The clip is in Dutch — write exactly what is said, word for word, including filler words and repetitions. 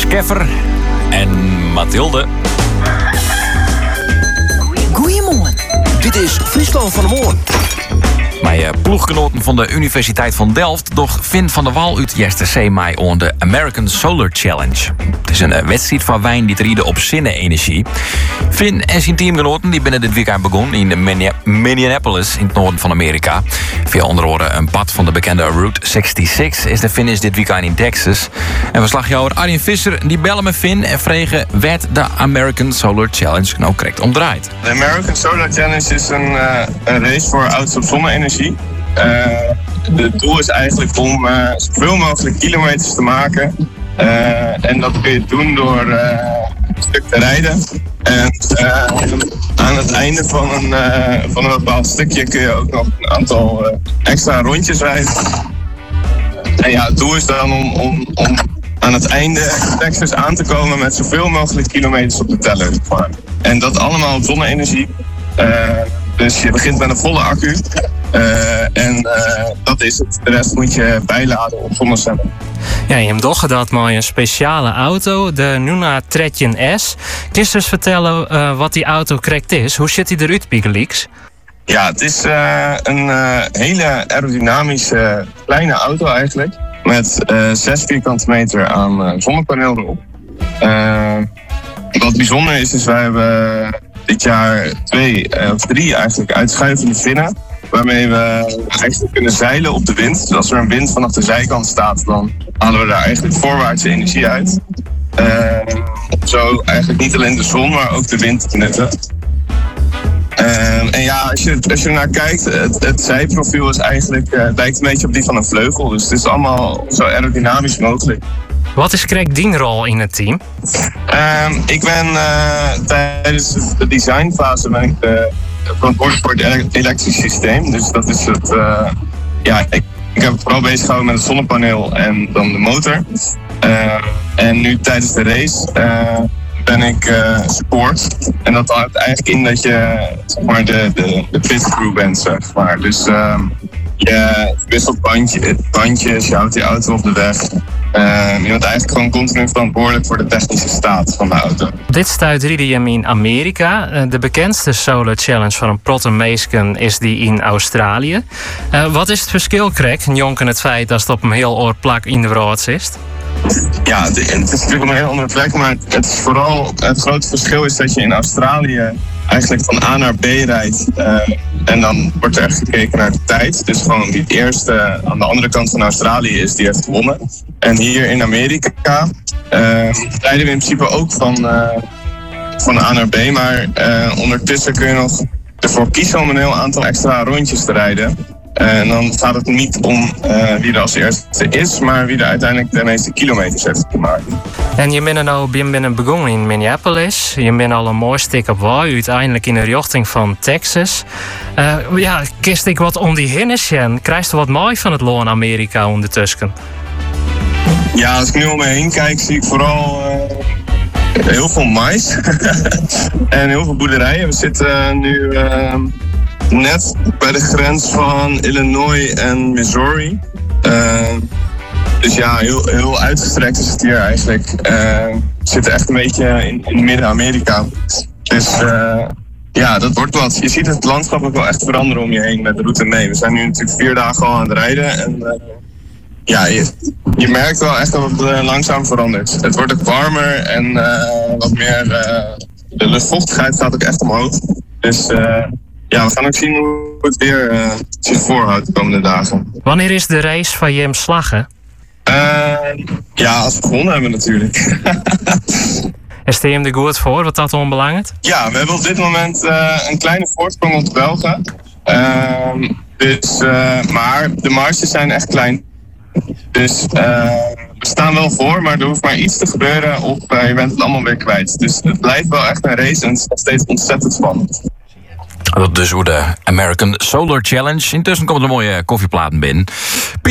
Skeffer en Mathilde. Goedemorgen. Dit is Friesland van de Morgen. Mijn ploeggenoten van de Universiteit van Delft, doch Finn van der Wal uit Jester mij on de American Solar Challenge. Het is een wedstrijd van wijn die rieden op zonne-energie. Finn en zijn teamgenoten die binnen dit weekend begonnen in Minneapolis in het noorden van Amerika. Via onder andere een pad van de bekende Route zesenzestig is de finish dit weekend in Texas. En verslagjouwer Arjen Visser die bellen met Finn en vregen werd de American Solar Challenge nou correct omdraaid. De American Solar Challenge is een, uh, een race voor auto's op zonne-energie. Uh, het doel is eigenlijk om uh, zoveel mogelijk kilometers te maken. Uh, en dat kun je doen door uh, een stuk te rijden. En uh, aan het einde van een, uh, van een bepaald stukje kun je ook nog een aantal uh, extra rondjes rijden. En ja, het doel is dan om, om, om aan het einde Texas aan te komen met zoveel mogelijk kilometers op de teller. En dat allemaal op zonne-energie. Uh, dus je begint met een volle accu. Uh, en uh, dat is het. De rest moet je bijladen op zonnecellen. Ja, je hebt toch dat maar een speciale auto, de Nuna Tretjen S. Kun je dus vertellen uh, wat die auto correct is? Hoe ziet die eruit, Piegelix? Ja, het is uh, een uh, hele aerodynamische kleine auto eigenlijk. Met uh, zes vierkante meter aan uh, zonnepaneel erop. Uh, wat bijzonder is, is wij hebben dit jaar twee uh, of drie eigenlijk uitschuivende vinnen. Waarmee we eigenlijk kunnen zeilen op de wind. Dus als er een wind vanaf de zijkant staat, dan halen we daar eigenlijk voorwaartse energie uit. Uh, om zo eigenlijk niet alleen de zon, maar ook de wind te benutten. Uh, en ja, als je, als je er naar kijkt, het, het zijprofiel is eigenlijk, uh, lijkt een beetje op die van een vleugel. Dus het is allemaal zo aerodynamisch mogelijk. Wat is correct die rol in het team? Uh, ik ben uh, tijdens de designfase ben ik de verantwoordelijk voor het elektrisch systeem. Dus dat is het. Uh, ja, ik, ik heb het vooral bezig gehouden met het zonnepaneel en dan de motor. Uh, en nu tijdens de race uh, ben ik uh, support. En dat houdt eigenlijk in dat je zeg maar, de, de, de pit crew bent, zeg maar. Dus uh, je wisselt bandje, bandjes, je houdt die auto op de weg. Uh, je bent eigenlijk gewoon continu verantwoordelijk voor de technische staat van de auto. Dit stuit rieden je hem in Amerika. De bekendste Solar Challenge van een protte meesken is die in Australië. Uh, wat is het verschil, Craig? Jonken het feit dat het op een heel oor plak in de rood is? Ja, het is natuurlijk op een heel andere plek, maar het is vooral het grote verschil is dat je in Australië eigenlijk van A naar B rijdt. Uh, en dan wordt er echt gekeken naar de tijd. Dus gewoon die eerste aan de andere kant van Australië is, die heeft gewonnen. En hier in Amerika uh, rijden we in principe ook van, uh, van A naar B. Maar uh, ondertussen kun je nog ervoor kiezen om een heel aantal extra rondjes te rijden. En dan gaat het niet om uh, wie er als eerste is, maar wie er uiteindelijk de meeste kilometers heeft gemaakt. En je bent nou binnen begonnen in Minneapolis. Je bent al een mooi stuk op wei, uiteindelijk in de richting van Texas. Uh, ja, kist ik wat om die hinnen, krijg je wat mooi van het loon Amerika ondertussen? Ja, als ik nu om me heen kijk, zie ik vooral uh, heel veel mais en heel veel boerderijen. We zitten nu Uh, net bij de grens van Illinois en Missouri. Uh, dus ja, heel, heel uitgestrekt is het hier eigenlijk. Uh, we zitten echt een beetje in, in Midden-Amerika. Dus uh, ja, dat wordt wat. Je ziet het landschap ook wel echt veranderen om je heen met de route mee. We zijn nu natuurlijk vier dagen al aan het rijden. En uh, ja, je, je merkt wel echt dat het uh, langzaam verandert. Het wordt ook warmer en uh, wat meer... Uh, de luchtvochtigheid gaat ook echt omhoog. Dus... Uh, Ja, we gaan ook zien hoe het weer uh, zich voorhoudt de komende dagen. Wanneer is de race van Jem Slaggen? Uh, ja, als we gewonnen hebben natuurlijk. Is de hem er goed voor, wat dat onbelangrijk? Ja, we hebben op dit moment uh, een kleine voorsprong op de Belgen. Uh, dus, uh, maar de marges zijn echt klein. Dus uh, we staan wel voor, maar er hoeft maar iets te gebeuren of uh, je bent het allemaal weer kwijt. Dus het blijft wel echt een race en het is nog steeds ontzettend spannend. Dat dus hoe de American Solar Challenge. Intussen komt er een mooie koffieplaten binnen.